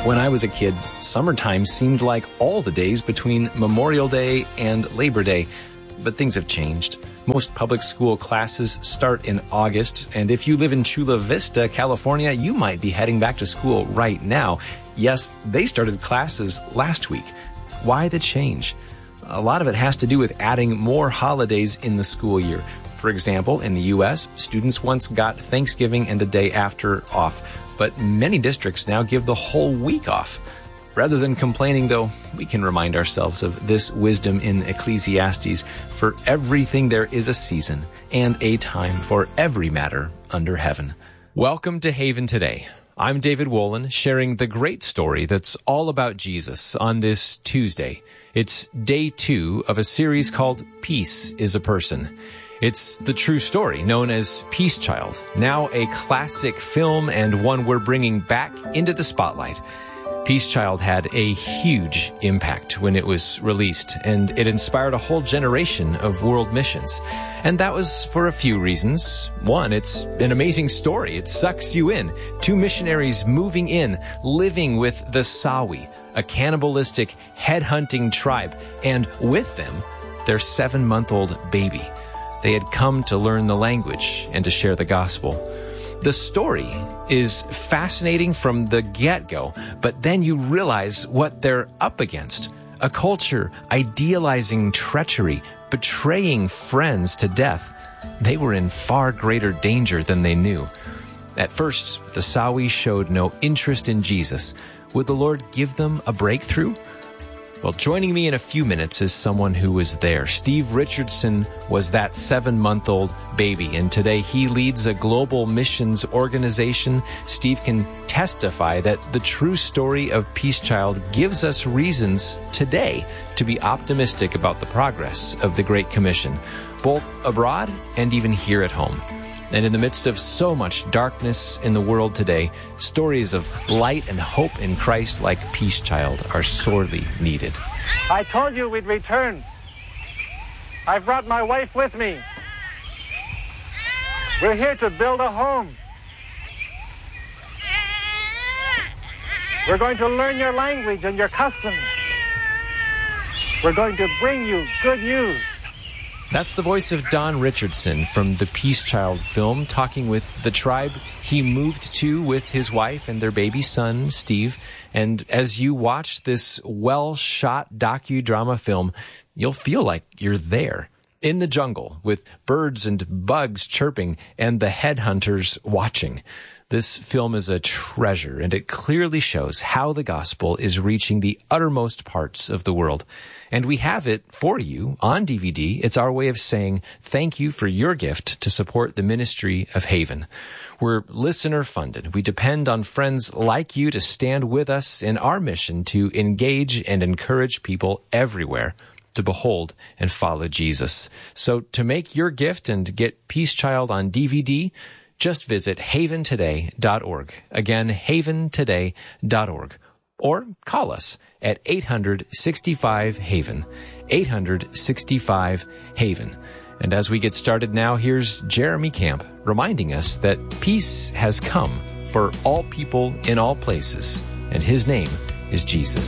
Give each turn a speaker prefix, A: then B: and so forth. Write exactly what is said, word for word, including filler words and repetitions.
A: When I was a kid, summertime seemed like all the days between Memorial Day and Labor Day. But things have changed. Most public school classes start in August, and if you live in Chula Vista, California, you might be heading back to school right now. Yes, they started classes last week. Why the change? A lot of it has to do with adding more holidays in the school year. For example, in the U S, students once got Thanksgiving and the day after off, but many districts now give the whole week off. Rather than complaining, though, we can remind ourselves of this wisdom in Ecclesiastes. For everything there is a season and a time for every matter under heaven. Welcome to Haven Today. I'm David Wolin, sharing the great story that's all about Jesus on this Tuesday. It's day two of a series called Peace is a Person. It's the true story known as Peace Child, now a classic film and one we're bringing back into the spotlight. Peace Child had a huge impact when it was released, and it inspired a whole generation of world missions. And that was for a few reasons. One, it's an amazing story. It sucks you in. Two missionaries moving in, living with the Sawi, a cannibalistic, headhunting tribe, and with them, their seven-month-old baby. They had come to learn the language and to share the gospel. The story is fascinating from the get-go, but then you realize what they're up against. A culture idealizing treachery, betraying friends to death. They were in far greater danger than they knew. At first, the Sawi showed no interest in Jesus. Would the Lord give them a breakthrough? Well, joining me in a few minutes is someone who was there. Steve Richardson was that seven-month-old baby, and today he leads a global missions organization. Steve can testify that the true story of Peace Child gives us reasons today to be optimistic about the progress of the Great Commission, both abroad and even here at home. And in the midst of so much darkness in the world today, stories of light and hope in Christ like Peace Child are sorely needed.
B: I told you we'd return. I've brought my wife with me. We're here to build a home. We're going to learn your language and your customs. We're going to bring you good news.
A: That's the voice of Don Richardson from the Peace Child film, talking with the tribe he moved to with his wife and their baby son, Steve. And as you watch this well-shot docudrama film, you'll feel like you're there in the jungle with birds and bugs chirping and the headhunters watching. This film is a treasure, and it clearly shows how the gospel is reaching the uttermost parts of the world. And we have it for you on D V D. It's our way of saying thank you for your gift to support the ministry of Haven. We're listener-funded. We depend on friends like you to stand with us in our mission to engage and encourage people everywhere to behold and follow Jesus. So to make your gift and get Peace Child on D V D, just visit haven today dot org. Again, haven today dot org. Or call us at eight hundred sixty-five Haven, eight hundred sixty-five Haven. And as we get started now, here's Jeremy Camp reminding us that peace has come for all people in all places, and his name is Jesus.